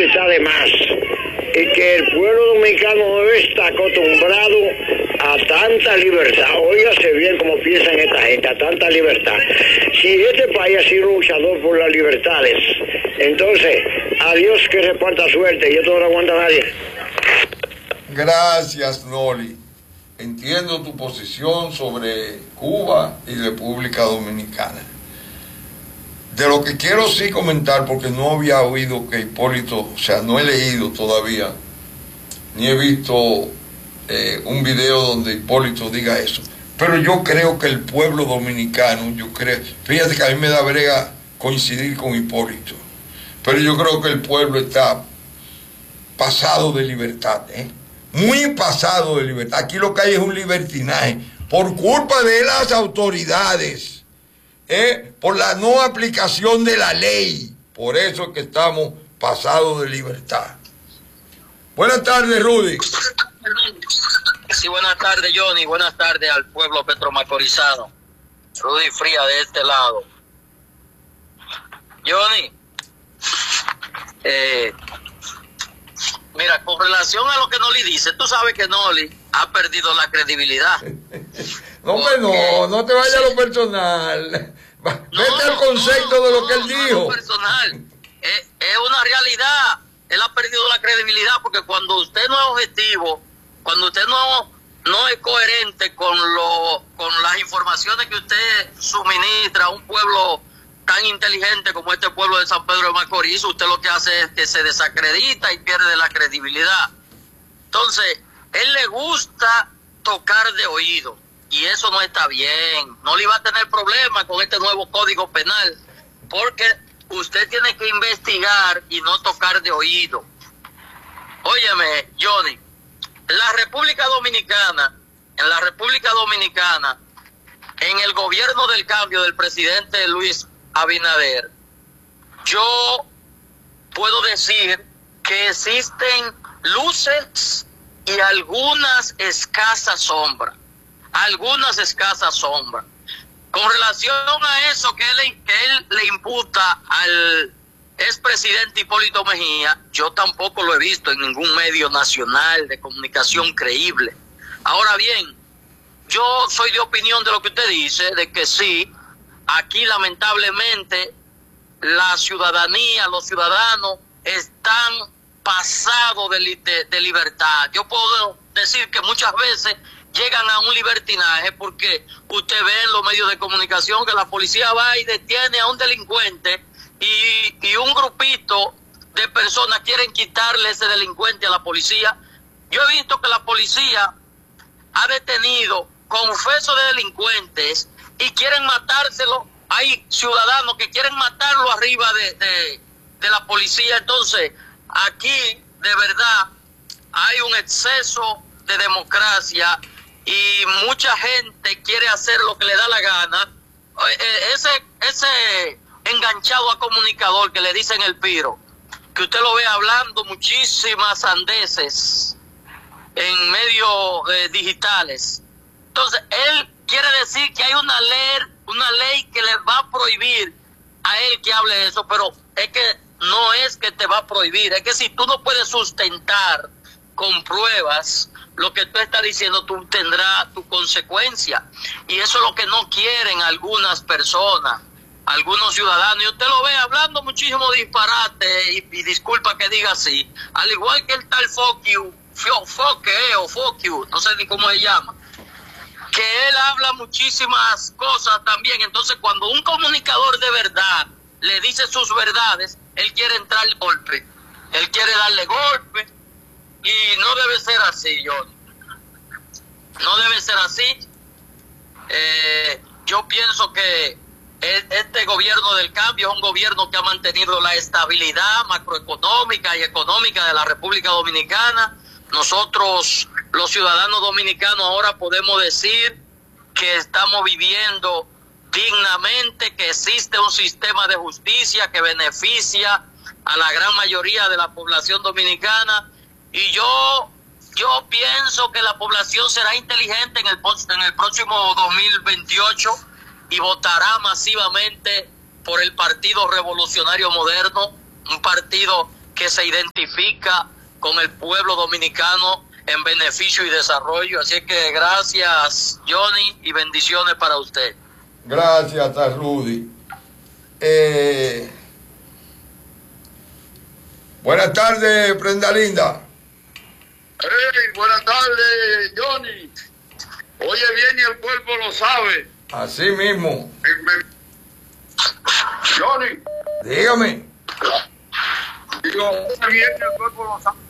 libertad de más y que el pueblo dominicano no está acostumbrado a tanta libertad. Óigase bien cómo piensan esta gente, a tanta libertad. Si este país ha sido luchador por las libertades, entonces a Dios que reparta suerte, y esto no lo aguanta nadie. Gracias, Noli. Entiendo tu posición sobre Cuba y República Dominicana. De lo que quiero sí comentar, porque no había oído que Hipólito, o sea, no he leído todavía, ni he visto un video donde Hipólito diga eso. Pero yo creo que el pueblo dominicano, fíjate que a mí me da brega coincidir con Hipólito, pero yo creo que el pueblo está pasado de libertad, muy pasado de libertad. Aquí lo que hay es un libertinaje por culpa de las autoridades. Por la no aplicación de la ley. Por eso es que estamos pasados de libertad. Buenas tardes, Rudy. Sí, buenas tardes, Johnny. Buenas tardes al pueblo petromacorizano. Rudy Fría de este lado. Johnny, mira, con relación a lo que Noli dice, tú sabes que Noli ha perdido la credibilidad. No te vayas a lo personal. Vete al concepto de lo que él dijo. No, personal. Es una realidad. Él ha perdido la credibilidad porque cuando usted no es objetivo, cuando usted no es coherente con las informaciones que usted suministra a un pueblo tan inteligente como este pueblo de San Pedro de Macorís, usted lo que hace es que se desacredita y pierde la credibilidad. Entonces, él le gusta tocar de oído. Y eso no está bien. No le va a tener problema con este nuevo Código Penal, porque usted tiene que investigar y no tocar de oído. Óyeme, Johnny, en la República Dominicana, en el gobierno del cambio del presidente Luis Abinader, yo puedo decir que existen luces y algunas escasas sombras. Con relación a eso que él le imputa al expresidente Hipólito Mejía, yo tampoco lo he visto en ningún medio nacional de comunicación creíble. Ahora bien, yo soy de opinión de lo que usted dice, de que sí, aquí lamentablemente la ciudadanía, los ciudadanos están pasados de libertad. Yo puedo decir que muchas veces llegan a un libertinaje porque usted ve en los medios de comunicación que la policía va y detiene a un delincuente y un grupito de personas quieren quitarle ese delincuente a la policía. Yo he visto que la policía ha detenido confesos de delincuentes y quieren matárselo. Hay ciudadanos que quieren matarlo arriba de la policía. Entonces, aquí de verdad hay un exceso de democracia y mucha gente quiere hacer lo que le da la gana. Ese enganchado a comunicador que le dicen el Piro, que usted lo ve hablando muchísimas sandeces en medios digitales. Entonces, él quiere decir que hay una ley que le va a prohibir a él que hable de eso, pero es que no es que te va a prohibir, es que si tú no puedes sustentar con pruebas lo que tú estás diciendo, tú tendrás tu consecuencia. Y eso es lo que no quieren algunas personas, algunos ciudadanos. Y usted lo ve hablando muchísimo disparate, y disculpa que diga así, al igual que el tal Fuck you, no sé ni cómo se llama, que él habla muchísimas cosas también. Entonces, cuando un comunicador de verdad le dice sus verdades, él quiere entrar al golpe, él quiere darle golpe. Y no debe ser así, Johnny. No debe ser así. Yo pienso que este gobierno del cambio es un gobierno que ha mantenido la estabilidad macroeconómica y económica de la República Dominicana. Nosotros, los ciudadanos dominicanos, ahora podemos decir que estamos viviendo dignamente, que existe un sistema de justicia que beneficia a la gran mayoría de la población dominicana. Y yo pienso que la población será inteligente en el próximo 2028 y votará masivamente por el Partido Revolucionario Moderno, un partido que se identifica con el pueblo dominicano en beneficio y desarrollo. Así que gracias, Johnny, y bendiciones para usted. Gracias a Rudy. Buenas tardes, Prenda Linda. Hey, buenas tardes, Johnny. Oye bien y el cuerpo lo sabe. Así mismo. Johnny. Dígame. Digo, oye bien y el cuerpo lo sabe.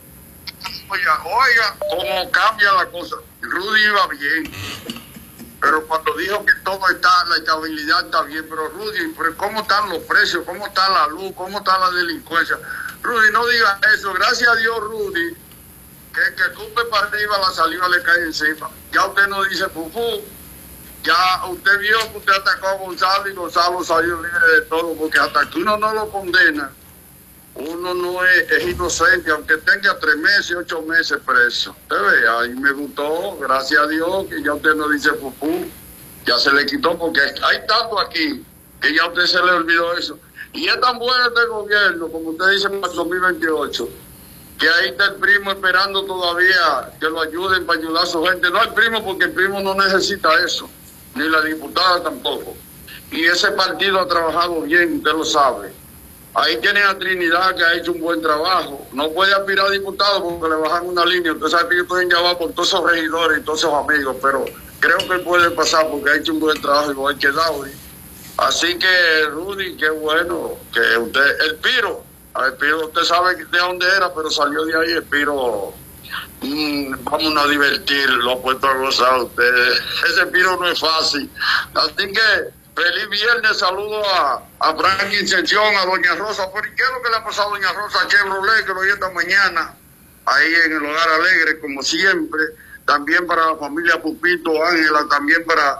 Oiga, cómo cambia la cosa. Rudy iba bien. Pero cuando dijo que todo está, la estabilidad está bien, pero Rudy, ¿cómo están los precios? ¿Cómo está la luz? ¿Cómo está la delincuencia? Rudy, no diga eso. Gracias a Dios, Rudy, que cupe para arriba, la saliva le cae encima. Ya usted no dice pufú. Ya usted vio que usted atacó a Gonzalo y Gonzalo salió libre de todo, porque hasta que uno no lo condena, uno no es inocente, aunque tenga 3 meses, 8 meses preso. Usted ve, ahí me gustó, gracias a Dios, que ya usted no dice pupú. Ya se le quitó, porque hay tanto aquí que ya a usted se le olvidó eso. Y es tan bueno este gobierno, como usted dice, para el 2028, que ahí está el primo esperando todavía que lo ayuden para ayudar a su gente. No el primo, porque el primo no necesita eso, ni la diputada tampoco. Y ese partido ha trabajado bien, usted lo sabe. Ahí tienen a Trinidad, que ha hecho un buen trabajo. No puede aspirar a diputado porque le bajan una línea. Usted sabe que ellos pueden llevar por todos esos regidores y todos esos amigos, pero creo que puede pasar porque ha hecho un buen trabajo igual que Daudi. Así que, Rudy, qué bueno que usted, el Piro, usted sabe de dónde era, pero salió de ahí el Piro. Vamos a divertir, lo ha puesto a gozar usted. Ese Piro no es fácil. Así que, feliz viernes, saludo a Franklin Sención, a Doña Rosa. ¿Por qué es lo que le ha pasado a Doña Rosa a Chevrolet, que lo oí esta mañana, ahí en el Hogar Alegre, como siempre? También para la familia Pupito, Ángela, también para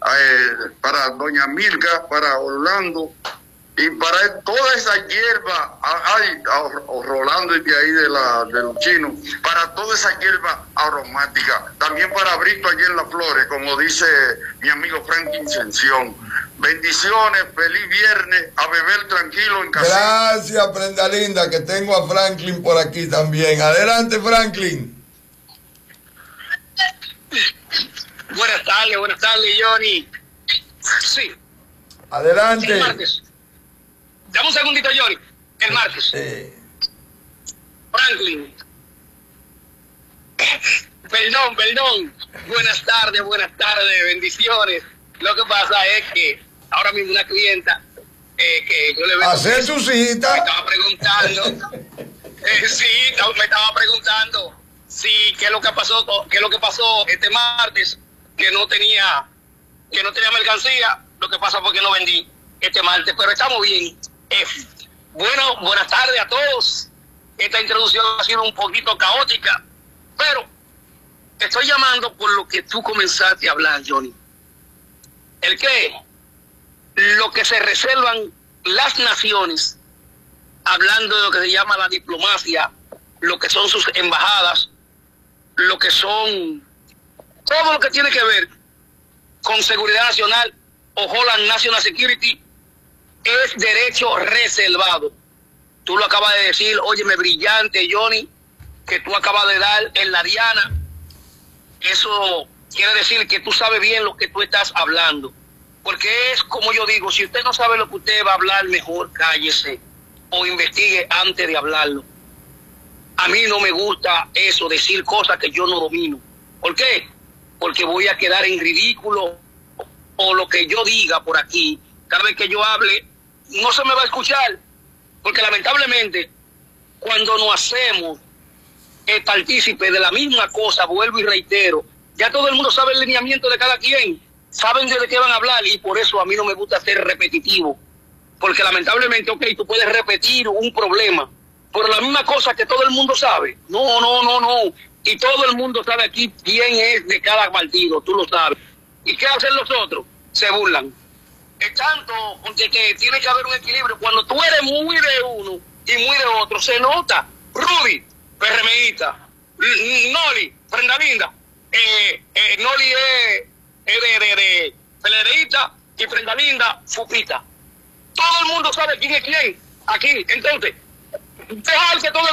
Doña Milka, para Orlando, y para toda esa hierba, Rolando y de ahí de los chinos, para toda esa hierba aromática, también para Brito allí en Las Flores, como dice mi amigo Franklin Sención. Bendiciones, feliz viernes, a beber tranquilo en casa. Gracias, Prenda Linda, que tengo a Franklin por aquí también. Adelante, Franklin. Buenas tardes, Johnny. Sí. Adelante. El martes. Dame un segundito, Johnny. El martes. Franklin. Perdón. Buenas tardes, bendiciones. Lo que pasa es que ahora mismo una clienta que yo le veo... Hacer su cita. Me estaba preguntando. Sí, me estaba preguntando qué es lo que pasó este martes, que no tenía mercancía. Lo que pasa fue que no vendí este martes, pero estamos bien. Bueno, buenas tardes a todos. Esta introducción ha sido un poquito caótica, pero estoy llamando por lo que tú comenzaste a hablar, Johnny. ¿El qué? Lo que se reservan las naciones, hablando de lo que se llama la diplomacia, lo que son sus embajadas, lo que son todo lo que tiene que ver con seguridad nacional o Holland National Security, es derecho reservado. Tú lo acabas de decir, óyeme, brillante, Johnny, que tú acabas de dar en la diana. Eso quiere decir que tú sabes bien lo que tú estás hablando. Porque es como yo digo, si usted no sabe lo que usted va a hablar, mejor cállese o investigue antes de hablarlo. A mí no me gusta eso, decir cosas que yo no domino. ¿Por qué? Porque voy a quedar en ridículo, o lo que yo diga por aquí, cada vez que yo hable, no se me va a escuchar. Porque lamentablemente, cuando nos hacemos partícipe de la misma cosa, vuelvo y reitero, ya todo el mundo sabe el lineamiento de cada quien, saben de qué van a hablar, y por eso a mí no me gusta ser repetitivo. Porque lamentablemente, ok, tú puedes repetir un problema, pero la misma cosa que todo el mundo sabe. No. Y todo el mundo sabe aquí quién es de cada partido, tú lo sabes. ¿Y qué hacen los otros? Se burlan. Es tanto, porque que tiene que haber un equilibrio. Cuando tú eres muy de uno y muy de otro, se nota. Rudy, PRMista, Noli, Prenda Linda, Noli es de PLDista y Prenda Linda, Fupita. Todo el mundo sabe quién es quién aquí. Entonces, dejarse todo el